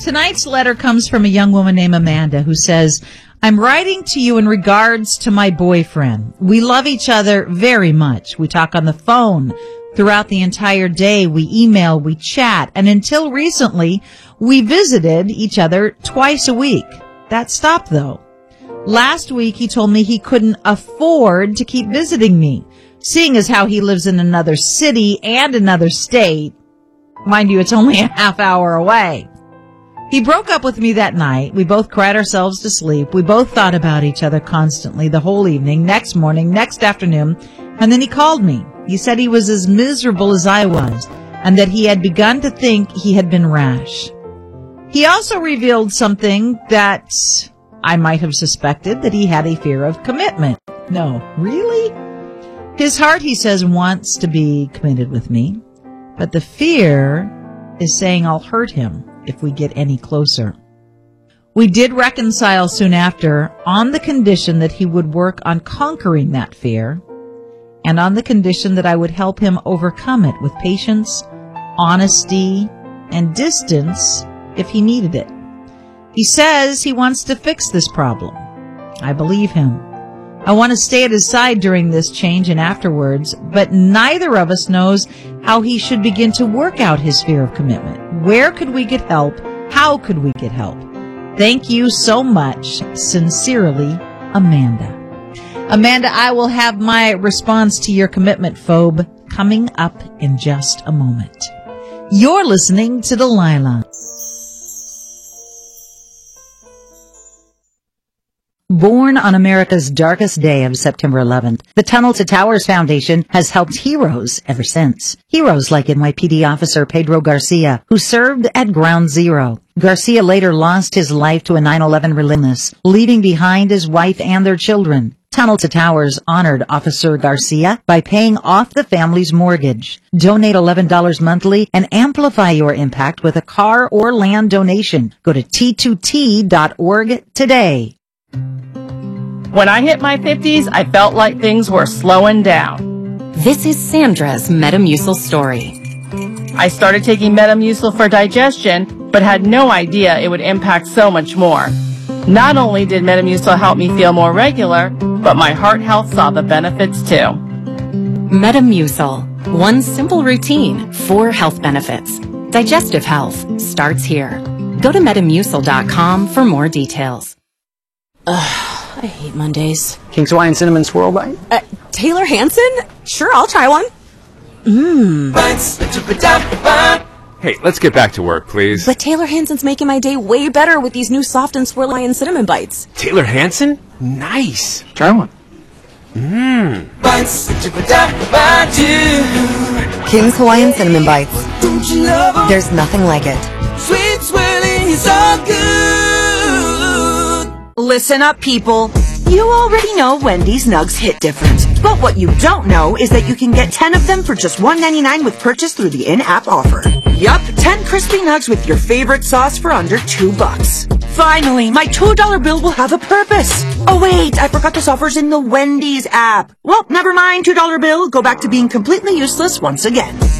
Tonight's letter comes from a young woman named Amanda who says, I'm writing to you in regards to my boyfriend. We love each other very much. We talk on the phone throughout the entire day. We email, we chat, and until recently, we visited each other twice a week. That stopped, though. Last week, he told me he couldn't afford to keep visiting me, seeing as how he lives in another city and another state. Mind you, it's only a half hour away. He broke up with me that night. We both cried ourselves to sleep. We both thought about each other constantly the whole evening, next morning, next afternoon, and then he called me. He said he was as miserable as I was, and that he had begun to think he had been rash. He also revealed something that I might have suspected, that he had a fear of commitment. No, really? His heart, he says, wants to be committed with me, but the fear is saying I'll hurt him if we get any closer. We did reconcile soon after on the condition that he would work on conquering that fear and on the condition that I would help him overcome it with patience, honesty, and distance if he needed it. He says he wants to fix this problem. I believe him. I want to stay at his side during this change and afterwards, but neither of us knows how he should begin to work out his fear of commitment. Where could we get help? How could we get help? Thank you so much. Sincerely, Amanda. Amanda, I will have my response to your commitment phobe coming up in just a moment. You're listening to Delilah. Born on America's darkest day of September 11th, the Tunnel to Towers Foundation has helped heroes ever since. Heroes like NYPD officer Pedro Garcia, who served at Ground Zero. Garcia later lost his life to a 9/11 illness, leaving behind his wife and their children. Tunnel to Towers honored Officer Garcia by paying off the family's mortgage. Donate $11 monthly and amplify your impact with a car or land donation. Go to T2T.org today. When I hit my 50s, I felt like things were slowing down. This is Sandra's Metamucil story. I started taking Metamucil for digestion, but had no idea it would impact so much more. Not only did Metamucil help me feel more regular, but my heart health saw the benefits too. Metamucil. One simple routine, 4 health benefits. Digestive health starts here. Go to Metamucil.com for more details. I hate Mondays. King's Hawaiian Cinnamon Swirl Bite? Taylor Hanson? Sure, I'll try one. Hey, let's get back to work, please. But Taylor Hanson's making my day way better with these new soft and swirl Hawaiian Cinnamon Bites. Taylor Hanson? Nice. Try one. King's Hawaiian Cinnamon Bites. There's nothing like it. Sweet swirling is all good. Listen up, people. You already know Wendy's Nugs hit different. But what you don't know is that you can get 10 of them for just $1.99 with purchase through the in-app offer. Yup, 10 crispy nugs with your favorite sauce for under $2. Finally, my $2 bill will have a purpose. Oh wait, I forgot this offer's in the Wendy's app. Well, never mind, $2 bill. Go back to being completely useless once again.